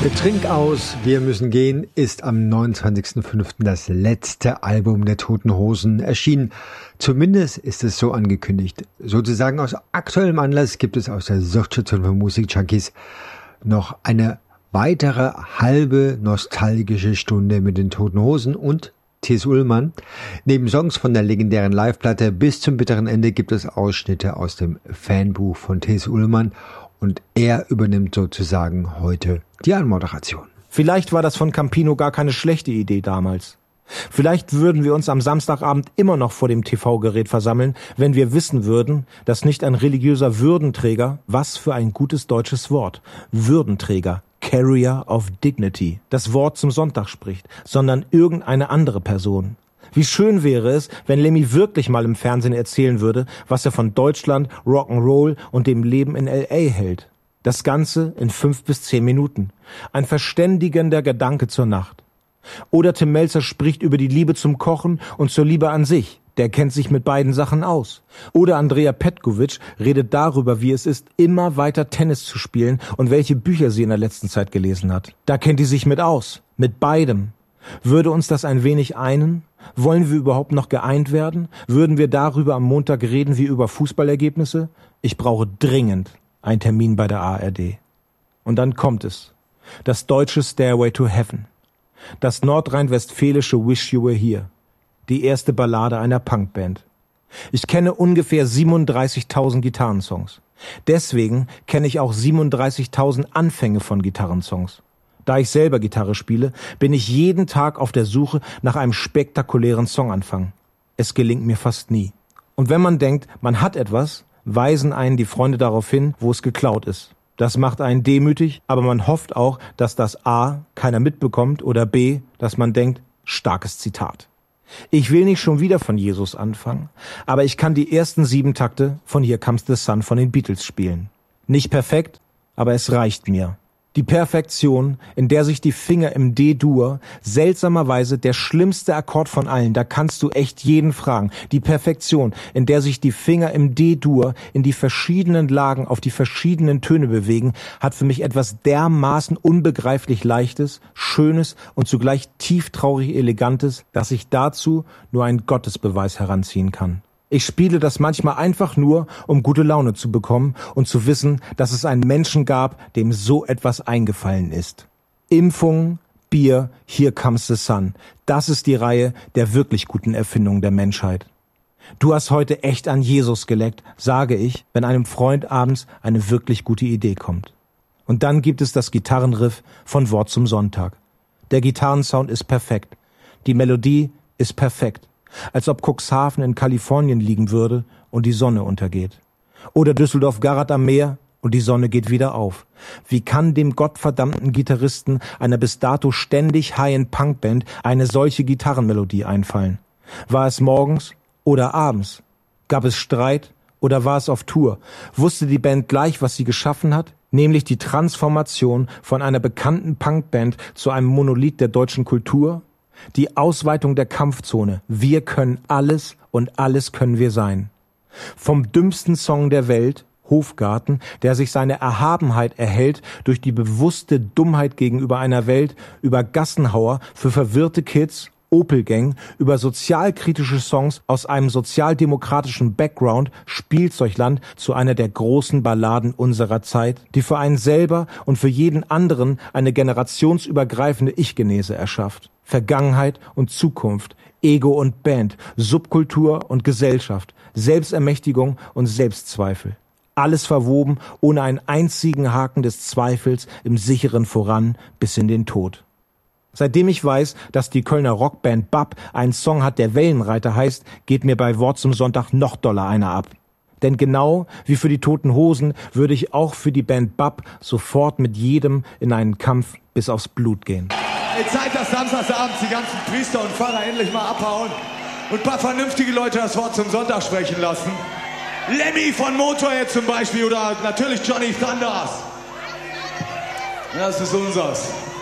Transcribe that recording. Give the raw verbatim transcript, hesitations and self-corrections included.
Trink aus, wir müssen gehen ist am neunundzwanzigsten fünften das letzte Album der Toten Hosen erschienen. Zumindest ist es so angekündigt. Sozusagen aus aktuellem Anlass gibt es aus der Suchtstation für Musikjunkies noch eine weitere halbe nostalgische Stunde mit den Toten Hosen und T S. Ullmann. Neben Songs von der legendären Liveplatte bis zum bitteren Ende gibt es Ausschnitte aus dem Fanbuch von T S. Ullmann. Und er übernimmt sozusagen heute die Anmoderation. Vielleicht war das von Campino gar keine schlechte Idee damals. Vielleicht würden wir uns am Samstagabend immer noch vor dem T V-Gerät versammeln, wenn wir wissen würden, dass nicht ein religiöser Würdenträger, was für ein gutes deutsches Wort, Würdenträger, Carrier of Dignity, das Wort zum Sonntag spricht, sondern irgendeine andere Person. Wie schön wäre es, wenn Lemmy wirklich mal im Fernsehen erzählen würde, was er von Deutschland, Rock'n'Roll und dem Leben in L A hält. Das Ganze in fünf bis zehn Minuten. Ein verständigender Gedanke zur Nacht. Oder Tim Melzer spricht über die Liebe zum Kochen und zur Liebe an sich. Der kennt sich mit beiden Sachen aus. Oder Andrea Petkovic redet darüber, wie es ist, immer weiter Tennis zu spielen und welche Bücher sie in der letzten Zeit gelesen hat. Da kennt die sich mit aus. Mit beidem. Würde uns das ein wenig einen? Wollen wir überhaupt noch geeint werden? Würden wir darüber am Montag reden wie über Fußballergebnisse? Ich brauche dringend einen Termin bei der A R D. Und dann kommt es. Das deutsche Stairway to Heaven. Das nordrhein-westfälische Wish You Were Here. Die erste Ballade einer Punkband. Ich kenne ungefähr siebenunddreißigtausend Gitarrensongs. Deswegen kenne ich auch siebenunddreißigtausend Anfänge von Gitarrensongs. Da ich selber Gitarre spiele, bin ich jeden Tag auf der Suche nach einem spektakulären Songanfang. Es gelingt mir fast nie. Und wenn man denkt, man hat etwas, weisen einen die Freunde darauf hin, wo es geklaut ist. Das macht einen demütig, aber man hofft auch, dass das A keiner mitbekommt oder B, dass man denkt, starkes Zitat. Ich will nicht schon wieder von Jesus anfangen, aber ich kann die ersten sieben Takte von Here Comes the Sun von den Beatles spielen. Nicht perfekt, aber es reicht mir. Die Perfektion, in der sich die Finger im D-Dur, seltsamerweise der schlimmste Akkord von allen, da kannst du echt jeden fragen. Die Perfektion, in der sich die Finger im D-Dur in die verschiedenen Lagen auf die verschiedenen Töne bewegen, hat für mich etwas dermaßen unbegreiflich Leichtes, Schönes und zugleich tieftraurig Elegantes, dass ich dazu nur einen Gottesbeweis heranziehen kann. Ich spiele das manchmal einfach nur, um gute Laune zu bekommen und zu wissen, dass es einen Menschen gab, dem so etwas eingefallen ist. Impfungen, Bier, Here Comes the Sun. Das ist die Reihe der wirklich guten Erfindungen der Menschheit. Du hast heute echt an Jesus geleckt, sage ich, wenn einem Freund abends eine wirklich gute Idee kommt. Und dann gibt es das Gitarrenriff von Wort zum Sonntag. Der Gitarrensound ist perfekt. Die Melodie ist perfekt. Als ob Cuxhaven in Kalifornien liegen würde und die Sonne untergeht. Oder Düsseldorf-Garrett am Meer und die Sonne geht wieder auf. Wie kann dem gottverdammten Gitarristen einer bis dato ständig High-End-Punkband eine solche Gitarrenmelodie einfallen? War es morgens oder abends? Gab es Streit oder war es auf Tour? Wusste die Band gleich, was sie geschaffen hat? Nämlich die Transformation von einer bekannten Punkband zu einem Monolith der deutschen Kultur? Die Ausweitung der Kampfzone. Wir können alles und alles können wir sein. Vom dümmsten Song der Welt, Hofgarten, der sich seine Erhabenheit erhält durch die bewusste Dummheit gegenüber einer Welt, über Gassenhauer für verwirrte Kids, Opel-Gang, über sozialkritische Songs aus einem sozialdemokratischen Background, Spielzeugland zu einer der großen Balladen unserer Zeit, die für einen selber und für jeden anderen eine generationsübergreifende Ich-Genese erschafft. Vergangenheit und Zukunft, Ego und Band, Subkultur und Gesellschaft, Selbstermächtigung und Selbstzweifel. Alles verwoben, ohne einen einzigen Haken des Zweifels im sicheren Voran bis in den Tod. Seitdem ich weiß, dass die Kölner Rockband B A P einen Song hat, der Wellenreiter heißt, geht mir bei Wort zum Sonntag noch doller einer ab. Denn genau wie für die Toten Hosen würde ich auch für die Band B A P sofort mit jedem in einen Kampf bis aufs Blut gehen. Ey, Zeit, dass samstagsabends die ganzen Priester und Pfarrer endlich mal abhauen und ein paar vernünftige Leute das Wort zum Sonntag sprechen lassen. Lemmy von Motorhead zum Beispiel oder natürlich Johnny Thunders. Das ist unseres.